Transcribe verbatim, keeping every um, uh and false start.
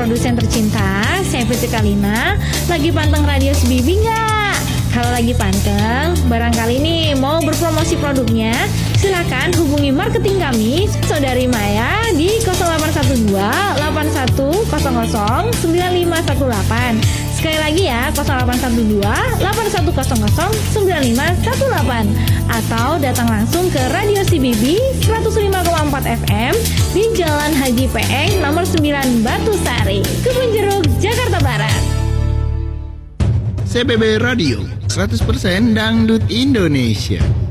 produsen tercinta, saya Putri Kalina. Lagi panteng radio S B B nggak? Kalau lagi panteng, barangkali nih mau berpromosi produknya, silakan hubungi marketing kami, Saudari Maya di nol delapan satu dua delapan satu nol nol sembilan lima satu delapan. Sekali lagi ya, nol delapan satu dua delapan satu nol nol sembilan lima satu delapan. Atau datang langsung ke Radio C B B seratus lima koma empat F M di Jalan Haji Peeng nomor sembilan Batu Sari, Kebun Jeruk, Jakarta Barat. C B B Radio, seratus persen dangdut Indonesia.